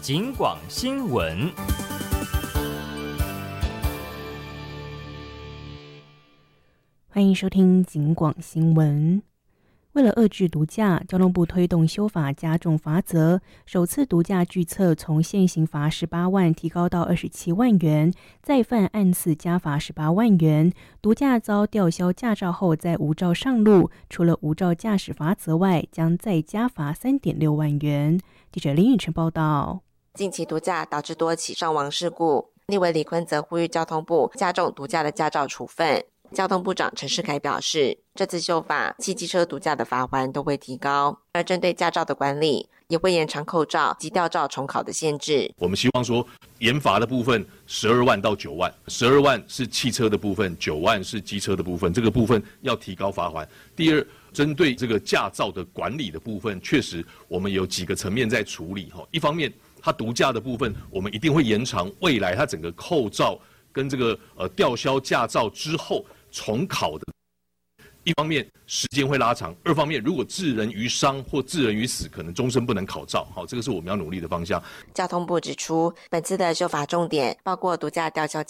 警广新闻。 欢迎收听警广新闻。为了遏制毒驾，交通部推动修法加重罚则，首次毒驾拒测从现行罚18万提高到27万元，再犯按次加罚18万元。毒驾遭吊销驾照后再无照上路，除了无照驾驶罚则外，将再加罚3.6万元。记者林宇晨报道。 近期毒驾导致多起伤亡事故，立委李坤则呼吁交通部加重毒驾的驾照处分。交通部长陈世凯表示，这次修法，汽机车毒驾的罚锾都会提高，而针对驾照的管理，也会延长扣照及吊照重考的限制。 我们希望说，严罚的部分12万到9万，12万是汽车的部分，9万是机车的部分，这个部分要提高罚锾。第二，针对这个驾照的管理的部分，确实我们有几个层面在处理。一方面，它毒驾的部分，我们一定会延长未来它整个扣照跟这个吊销驾照之后重考的，一方面时间会拉长，二方面如果致人于伤或致人于死，可能终身不能考照。好，这个是我们要努力的方向。 交通部指出，本次的修法重点包括毒驾吊销驾